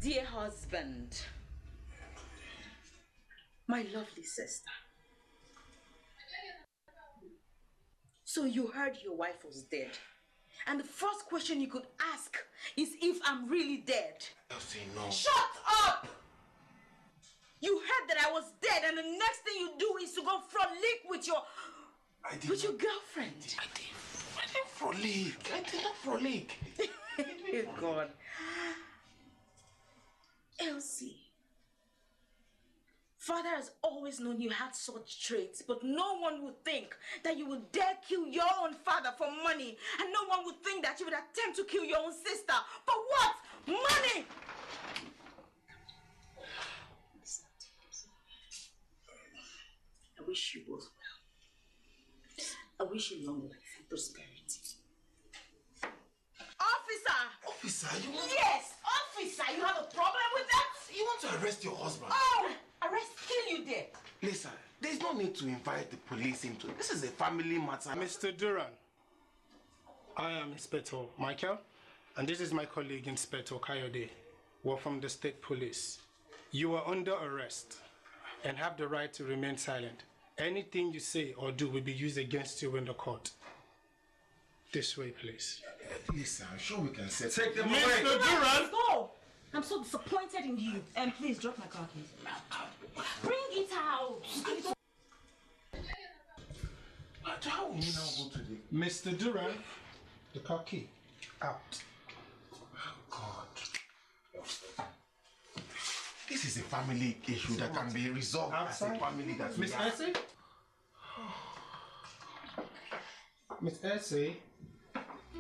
dear husband, my lovely sister. So you heard your wife was dead. And the first question you could ask is if I'm really dead. Elsie, no. Shut up! You heard that I was dead, and the next thing you do is to go frolic with your girlfriend. I didn't frolic. I did not frolic. Oh God. Elsie, Father has always known you had such traits, but no one would think that you would dare kill your own father for money, and no one would think that you would attempt to kill your own sister. For what? Money! I wish you both well. I wish you long life and prosperity. Officer, you want Yes! Officer, you have a problem with that? You want to arrest your husband? Oh! Arrest, kill you there. Listen, there's no need to invite the police into it. This is a family matter. Mr. Duran, I am Inspector Michael, and this is my colleague, Inspector Kayode. We're from the State Police. You are under arrest and have the right to remain silent. Anything you say or do will be used against you in the court. This way, please. Listen, I'm sure we can set. Take them away. Mr. Duran! Go! I'm so disappointed in you. And please drop my car keys. Bring it out. How will you now go to the... Mr. Duran, the car key. Out. Oh, God. This is a family issue that can be resolved outside. As a family that... Miss Essie? Miss Essie?